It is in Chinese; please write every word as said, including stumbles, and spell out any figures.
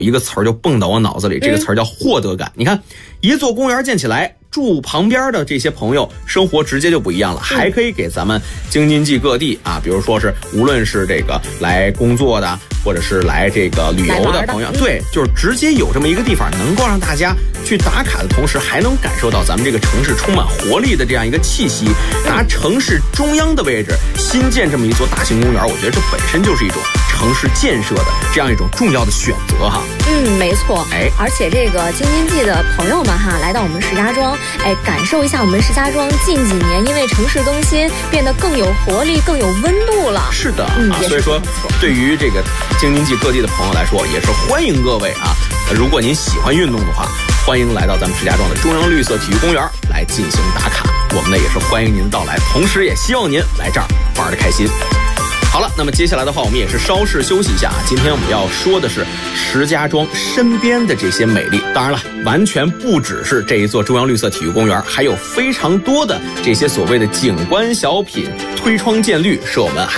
一个词儿就蹦到我脑子里，这个词儿叫获得感。你看，一座公园建起来，住旁边的这些朋友生活直接就不一样了，还可以给咱们京津冀各地啊，比如说是无论是这个来工作的，或者是来这个旅游的朋友，对，就是直接有这么一个地方，能够让大家去打卡的同时，还能感受到咱们这个城市充满活力的这样一个气息。拿城市中央的位置新建这么一座大型公园，我觉得这本身就是一种城市建设的这样一种重要的选择哈。 嗯，没错。哎，而且这个京津冀的朋友们哈，来到我们石家庄，哎，感受一下我们石家庄近几年因为城市更新变得更有活力、更有温度了。 是的， 嗯， 啊，所以说对于这个京津冀各地的朋友来说，也是欢迎各位啊。如果您喜欢运动的话，欢迎来到咱们石家庄的中央绿色体育公园来进行打卡。我们呢也是欢迎您的到来，同时也希望您来这儿玩得开心。好了，那么接下来的话，我们也是稍事休息一下啊。今天我们要说的是石家庄身边的这些美丽，当然了，完全不只是这一座中央绿色体育公园，还有非常多的这些所谓的景观小品、推窗见绿，是我们还